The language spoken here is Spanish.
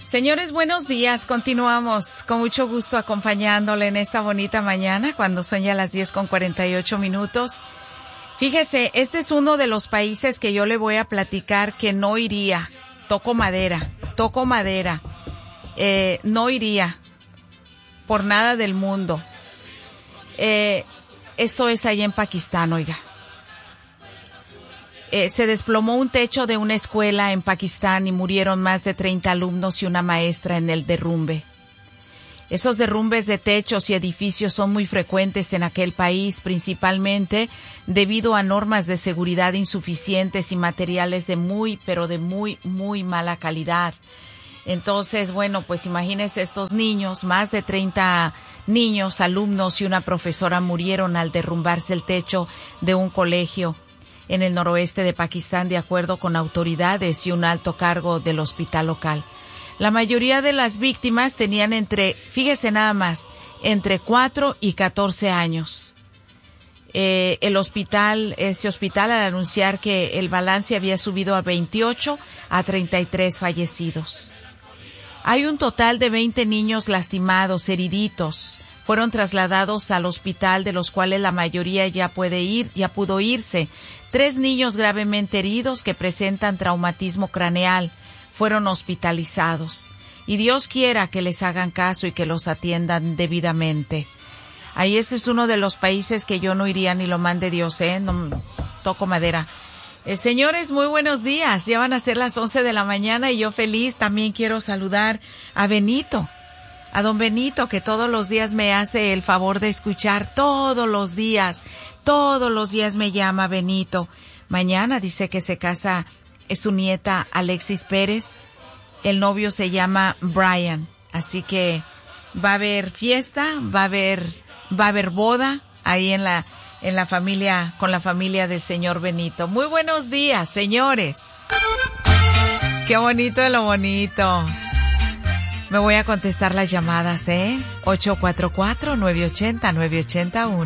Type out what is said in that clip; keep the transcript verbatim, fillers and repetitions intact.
Señores, buenos días. Continuamos con mucho gusto acompañándole en esta bonita mañana cuando son ya las diez con cuarenta y ocho minutos. Fíjese, este es uno de los países que yo le voy a platicar que no iría. Toco madera, toco madera. Eh, no iría por nada del mundo. Eh, esto es allá en Pakistán, oiga. Eh, se desplomó un techo de una escuela en Pakistán y murieron más de treinta alumnos y una maestra en el derrumbe. Esos derrumbes de techos y edificios son muy frecuentes en aquel país, principalmente debido a normas de seguridad insuficientes y materiales de muy, pero de muy, muy mala calidad. Entonces, bueno, pues imagínense estos niños, más de treinta niños, alumnos y una profesora murieron al derrumbarse el techo de un colegio en el noroeste de Pakistán, de acuerdo con autoridades y un alto cargo del hospital local. La mayoría de las víctimas tenían entre, fíjese nada más, entre cuatro y catorce años. Eh, el hospital, ese hospital, al anunciar que el balance había subido a veintiocho a treinta y tres fallecidos. Hay un total de veinte niños lastimados, heriditos. Fueron trasladados al hospital, de los cuales la mayoría ya puede ir, ya pudo irse. Tres niños gravemente heridos que presentan traumatismo craneal fueron hospitalizados. Y Dios quiera que les hagan caso y que los atiendan debidamente. Ahí ese es uno de los países que yo no iría ni lo mande Dios, ¿eh? No, toco madera. Eh, señores, muy buenos días. Ya van a ser las once de la mañana y yo feliz. También quiero saludar a Benito. A don Benito, que todos los días me hace el favor de escuchar, todos los días, todos los días me llama Benito. Mañana dice que se casa es su nieta Alexis Pérez, el novio se llama Brian, así que va a haber fiesta, va a haber, va a haber boda ahí en la, en la familia, con la familia del señor Benito. Muy buenos días, señores. Qué bonito de lo bonito. Me voy a contestar las llamadas, ¿eh? ocho cuatro cuatro, nueve ocho cero, nueve ocho uno.